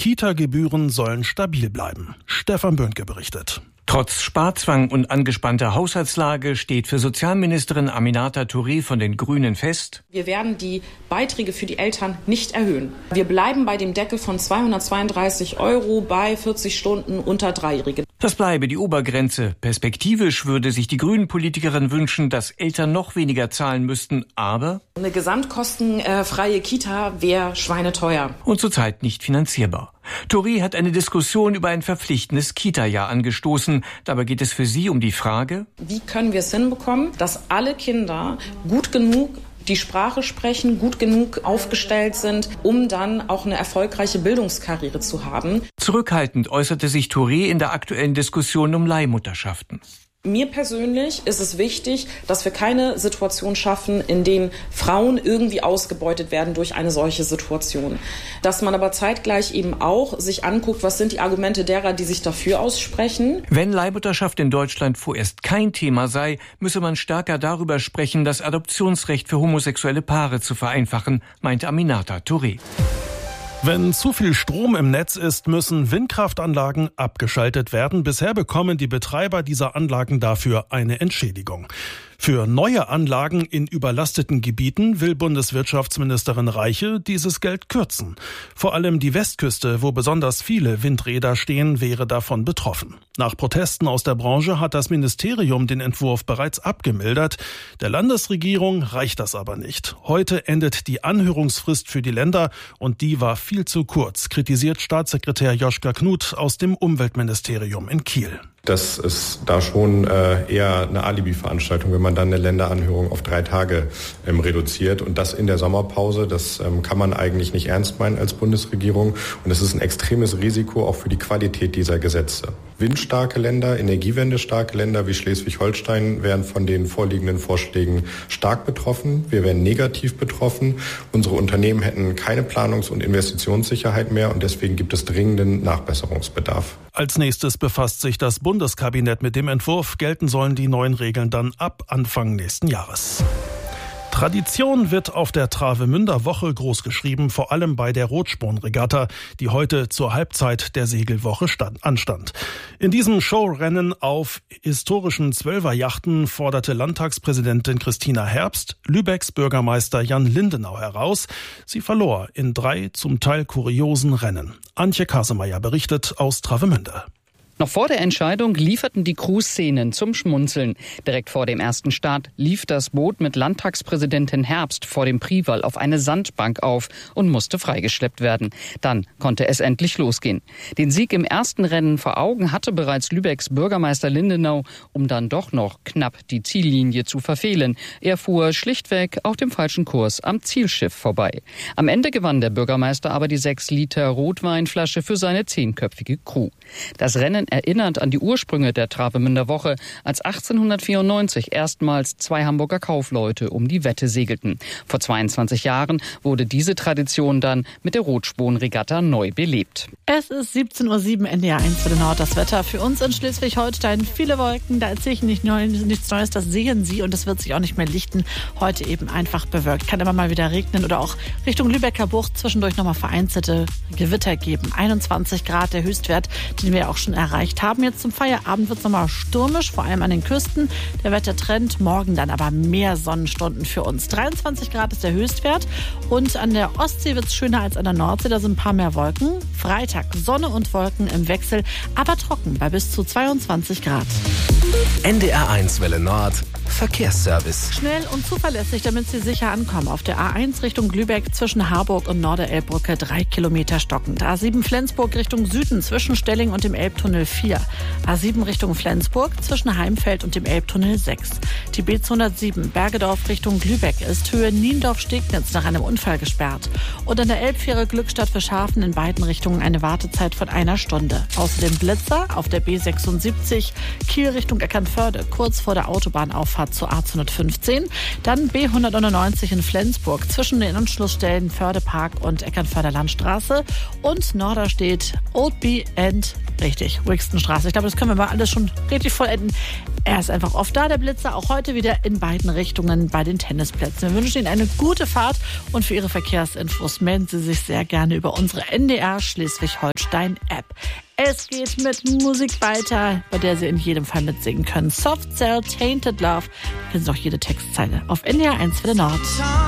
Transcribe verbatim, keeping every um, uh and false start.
Kita-Gebühren sollen stabil bleiben. Stefan Böhnke berichtet. Trotz Sparzwang und angespannter Haushaltslage steht für Sozialministerin Aminata Touré von den Grünen fest: Wir werden die Beiträge für die Eltern nicht erhöhen. Wir bleiben bei dem Deckel von zweihundertzweiunddreißig Euro bei vierzig Stunden unter Dreijährige. Das bleibe die Obergrenze. Perspektivisch würde sich die Grünen-Politikerin wünschen, dass Eltern noch weniger zahlen müssten, aber eine gesamtkostenfreie Kita wäre schweineteuer und zurzeit nicht finanzierbar. Touré hat eine Diskussion über ein verpflichtendes Kita-Jahr angestoßen. Dabei geht es für sie um die Frage: Wie können wir es hinbekommen, dass alle Kinder gut genug die Sprache sprechen, gut genug aufgestellt sind, um dann auch eine erfolgreiche Bildungskarriere zu haben. Zurückhaltend äußerte sich Touré in der aktuellen Diskussion um Leihmutterschaften. Mir persönlich ist es wichtig, dass wir keine Situation schaffen, in denen Frauen irgendwie ausgebeutet werden durch eine solche Situation. Dass man aber zeitgleich eben auch sich anguckt, was sind die Argumente derer, die sich dafür aussprechen. Wenn Leihmutterschaft in Deutschland vorerst kein Thema sei, müsse man stärker darüber sprechen, das Adoptionsrecht für homosexuelle Paare zu vereinfachen, meinte Aminata Touré. Wenn zu viel Strom im Netz ist, müssen Windkraftanlagen abgeschaltet werden. Bisher bekommen die Betreiber dieser Anlagen dafür eine Entschädigung. Für neue Anlagen in überlasteten Gebieten will Bundeswirtschaftsministerin Reiche dieses Geld kürzen. Vor allem die Westküste, wo besonders viele Windräder stehen, wäre davon betroffen. Nach Protesten aus der Branche hat das Ministerium den Entwurf bereits abgemildert. Der Landesregierung reicht das aber nicht. Heute endet die Anhörungsfrist für die Länder und die war viel zu kurz, kritisiert Staatssekretär Joschka Knut aus dem Umweltministerium in Kiel. Das ist da schon äh, eher eine Alibi-Veranstaltung, wenn man dann eine Länderanhörung auf drei Tage ähm, reduziert. Und das in der Sommerpause, das ähm, kann man eigentlich nicht ernst meinen als Bundesregierung. Und es ist ein extremes Risiko auch für die Qualität dieser Gesetze. Windstarke Länder, energiewendestarke Länder wie Schleswig-Holstein wären von den vorliegenden Vorschlägen stark betroffen. Wir wären negativ betroffen. Unsere Unternehmen hätten keine Planungs- und Investitionssicherheit mehr. Und deswegen gibt es dringenden Nachbesserungsbedarf. Als nächstes befasst sich das Bundeskabinett mit dem Entwurf. Gelten sollen die neuen Regeln dann ab Anfang nächsten Jahres. Tradition wird auf der Travemünder Woche großgeschrieben, vor allem bei der Rotspornregatta, die heute zur Halbzeit der Segelwoche stand, anstand. In diesem Showrennen auf historischen Zwölferjachten forderte Landtagspräsidentin Christina Herbst Lübecks Bürgermeister Jan Lindenau heraus. Sie verlor in drei zum Teil kuriosen Rennen. Antje Kasemeyer berichtet aus Travemünde. Noch vor der Entscheidung lieferten die Crews Szenen zum Schmunzeln. Direkt vor dem ersten Start lief das Boot mit Landtagspräsidentin Herbst vor dem Prival auf eine Sandbank auf und musste freigeschleppt werden. Dann konnte es endlich losgehen. Den Sieg im ersten Rennen vor Augen hatte bereits Lübecks Bürgermeister Lindenau, um dann doch noch knapp die Ziellinie zu verfehlen. Er fuhr schlichtweg auf dem falschen Kurs am Zielschiff vorbei. Am Ende gewann der Bürgermeister aber die sechs Liter Rotweinflasche für seine zehnköpfige Crew. Das Rennen erinnert an die Ursprünge der Travemünder Woche, als achtzehnhundertvierundneunzig erstmals zwei Hamburger Kaufleute um die Wette segelten. Vor zweiundzwanzig Jahren wurde diese Tradition dann mit der Rotspornregatta neu belebt. Es ist siebzehn Uhr sieben, N D R eins für den Nord. Das Wetter für uns in Schleswig-Holstein. Viele Wolken, da erzähle ich nicht neu, nichts Neues, das sehen Sie und es wird sich auch nicht mehr lichten. Heute eben einfach bewölkt. Kann immer mal wieder regnen oder auch Richtung Lübecker Bucht zwischendurch nochmal vereinzelte Gewitter geben. einundzwanzig Grad der Höchstwert, den wir auch schon erreicht haben. Jetzt zum Feierabend wird es nochmal stürmisch, vor allem an den Küsten. Der Wettertrend, morgen dann aber mehr Sonnenstunden für uns. dreiundzwanzig Grad ist der Höchstwert und an der Ostsee wird es schöner als an der Nordsee, da sind ein paar mehr Wolken. Freitag Sonne und Wolken im Wechsel, aber trocken bei bis zu zweiundzwanzig Grad. N D R eins Welle Nord, Verkehrsservice. Schnell und zuverlässig, damit Sie sicher ankommen. Auf der A eins Richtung Lübeck zwischen Harburg und Norderelbbrücke drei Kilometer stockend. A sieben Flensburg Richtung Süden zwischen Stelling und dem Elbtunnel vier. A sieben Richtung Flensburg zwischen Heimfeld und dem Elbtunnel sechs. Die B zweihundertsieben Bergedorf Richtung Lübeck ist Höhe Niendorf-Stegnitz nach einem Unfall gesperrt. Und an der Elbfähre Glückstadt für Schafen in beiden Richtungen eine Wartezeit von einer Stunde. Außerdem Blitzer auf der B sechsundsiebzig Kiel Richtung Eckernförde, kurz vor der Autobahnauffahrt zur A zweihundertfünfzehn. Dann B hundertneunundneunzig in Flensburg zwischen den Anschlussstellen Fördepark und Eckernförder Landstraße. Und Norderstedt Oldby and, richtig, Wixtonstraße. Ich glaube, das können wir mal alles schon richtig vollenden. Er ist einfach oft da, der Blitzer, auch heute wieder in beiden Richtungen bei den Tennisplätzen. Wir wünschen Ihnen eine gute Fahrt und für Ihre Verkehrsinfos melden Sie sich sehr gerne über unsere N D R Schleswig-Holstein-App. Es geht mit Musik weiter, bei der Sie in jedem Fall mitsingen können. Soft Cell, Tainted Love. Da können Sie auch jede Textzeile auf N D R eins Welle Nord.